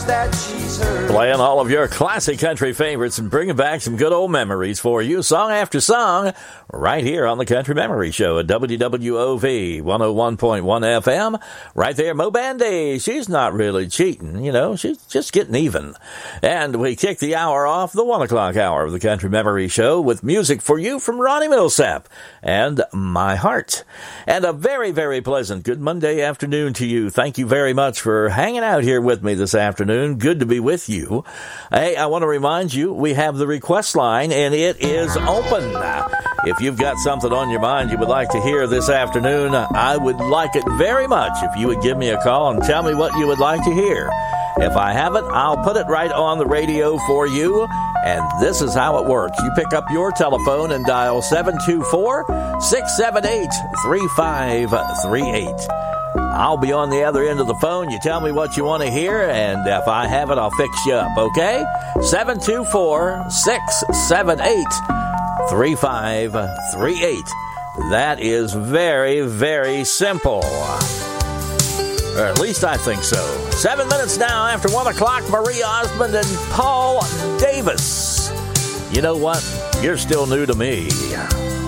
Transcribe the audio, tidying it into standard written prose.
that she's heard. Playing all of your classic country favorites and bringing back some good old memories for you, song after song, right here on the Country Memory Show at WWOV 101.1 FM. Right there, Mo Bandy. She's not really cheating, you know, she's just getting even. And we kick the hour off, the 1 o'clock hour of the Country Memory Show, with music for you from Ronnie Millsap and My Heart. And a very, very pleasant good Monday afternoon to you. Thank you very much for hanging out here with me this afternoon. Good to be with you. Hey, I want to remind you, we have the request line, and it is open. If you've got something on your mind you would like to hear this afternoon, I would like it very much if you would give me a call and tell me what you would like to hear. If I have it, I'll put it right on the radio for you, and this is how it works. You pick up your telephone and dial 724-678-3538. I'll be on the other end of the phone. You tell me what you want to hear, and if I have it, I'll fix you up, okay? 724-678-3538. That is very, very simple. Or at least I think so. 7 minutes now after 1 o'clock, Marie Osmond and Paul Davis. You know what? You're still new to me.